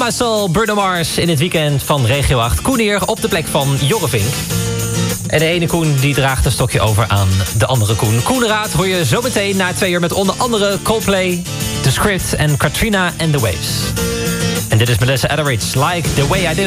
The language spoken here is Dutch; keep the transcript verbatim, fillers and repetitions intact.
My Soul, Bruno Mars in het weekend van Regio acht. Koen hier op de plek van Jorrevink. En de ene Koen die draagt een stokje over aan de andere Koen. Koenraad hoor je zo meteen na twee uur met onder andere Coldplay, The Script en Katrina and the Waves. En dit is Melissa Etheridge, Like the Way I Do.